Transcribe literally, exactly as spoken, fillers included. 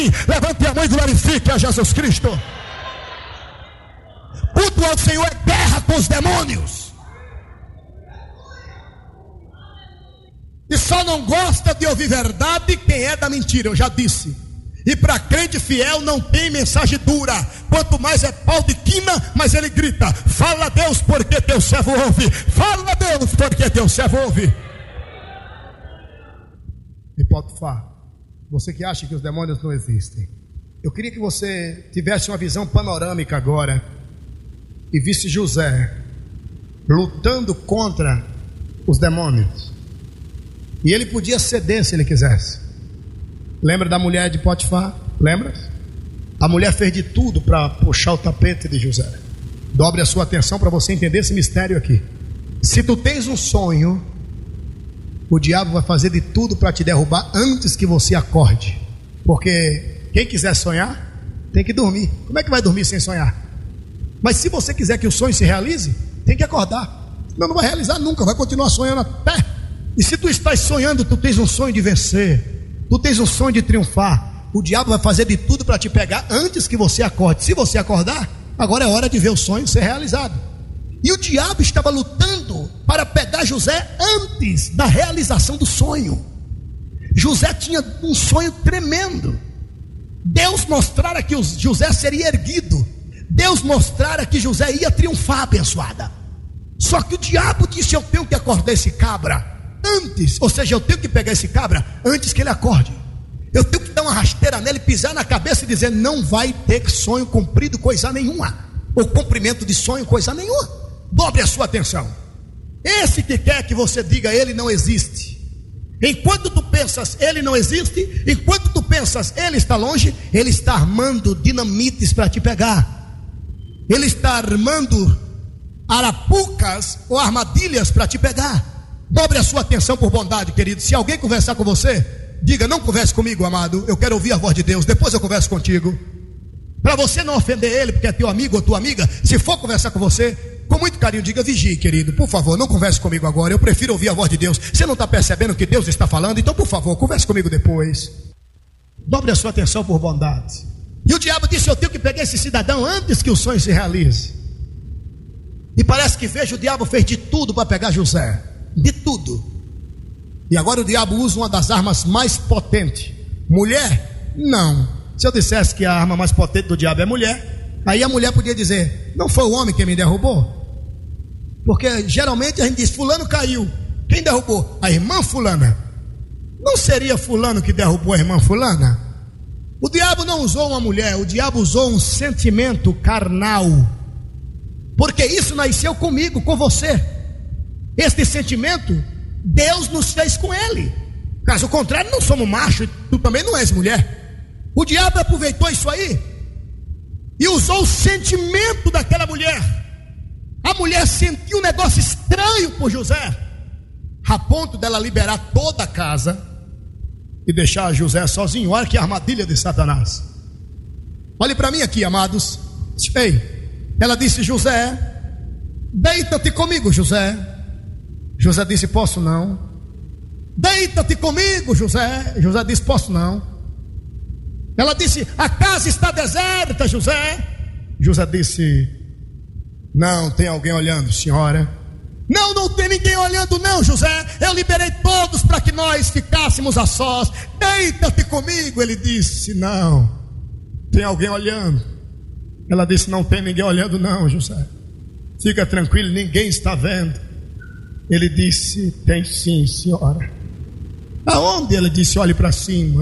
Levante a mão e glorifique a Jesus Cristo. Culto ao Senhor é guerra com os demônios. E só não gosta de ouvir verdade quem é da mentira, eu já disse. E para crente fiel não tem mensagem dura. Quanto mais é pau de quina, mais ele grita: fala a Deus porque teu servo ouve. Fala a Deus porque teu servo ouve. E Potifar, você que acha que os demônios não existem, eu queria que você tivesse uma visão panorâmica agora e visse José lutando contra os demônios. E ele podia ceder se ele quisesse. Lembra da mulher de Potifar? Lembra? A mulher fez de tudo para puxar o tapete de José. Dobre a sua atenção para você entender esse mistério aqui. Se tu tens um sonho, o diabo vai fazer de tudo para te derrubar antes que você acorde. Porque quem quiser sonhar, tem que dormir. Como é que vai dormir sem sonhar? Mas se você quiser que o sonho se realize, tem que acordar. Senão não vai realizar nunca, vai continuar sonhando até. E se tu estás sonhando, tu tens um sonho de vencer, tu tens um sonho de triunfar, o diabo vai fazer de tudo para te pegar antes que você acorde. Se você acordar, agora é hora de ver o sonho ser realizado. E o diabo estava lutando para pegar José antes da realização do sonho. José tinha um sonho tremendo. Deus mostrara que José seria erguido. Deus mostrara que José ia triunfar, abençoada. Só que o diabo disse: eu tenho que acordar esse cabra antes, ou seja, eu tenho que pegar esse cabra antes que ele acorde. Eu tenho que dar uma rasteira nele, pisar na cabeça e dizer: não vai ter sonho cumprido coisa nenhuma, ou cumprimento de sonho coisa nenhuma. Dobre a sua atenção. Esse que quer que você diga ele não existe, enquanto tu pensas ele não existe, enquanto tu pensas ele está longe, ele está armando dinamites para te pegar. Ele está armando arapucas ou armadilhas para te pegar. Dobre a sua atenção por bondade, querido. Se alguém conversar com você, diga: não converse comigo, amado, eu quero ouvir a voz de Deus, depois eu converso contigo. Para você não ofender ele, porque é teu amigo ou tua amiga. Se for conversar com você, com muito carinho, diga: vigie, querido, por favor, não converse comigo agora, eu prefiro ouvir a voz de Deus. Você não está percebendo o que Deus está falando? Então, por favor, converse comigo depois. Dobre a sua atenção por bondade. E o diabo disse: eu tenho que pegar esse cidadão antes que o sonho se realize. E parece que veja, o diabo fez de tudo para pegar José. De tudo. E agora o diabo usa uma das armas mais potentes. Mulher? Não. Se eu dissesse que a arma mais potente do diabo é mulher, aí a mulher podia dizer: não foi o homem que me derrubou? Porque geralmente a gente diz: fulano caiu. Quem derrubou? A irmã fulana. Não seria fulano que derrubou a irmã fulana? O diabo não usou uma mulher, o diabo usou um sentimento carnal. Porque isso nasceu comigo, com você. Este sentimento, Deus nos fez com ele. Caso contrário, não somos macho, tu também não és mulher. O diabo aproveitou isso aí e usou o sentimento daquela mulher. A mulher sentiu um negócio estranho por José, a ponto dela liberar toda a casa e deixar José sozinho. Olha que armadilha de Satanás. Olhe para mim aqui, amados. Ei, ela disse: José, deita-te comigo, José. José disse: posso não. Deita-te comigo, José. José disse: posso não. Ela disse: a casa está deserta, José. José disse: não, tem alguém olhando, senhora. Não, não tem ninguém olhando não, José. Eu liberei todos para que nós ficássemos a sós. Deita-te comigo. Ele disse: não, tem alguém olhando. Ela disse: não tem ninguém olhando não, José. Fica tranquilo, ninguém está vendo. Ele disse: tem sim, senhora. Aonde? Ela disse: olhe para cima.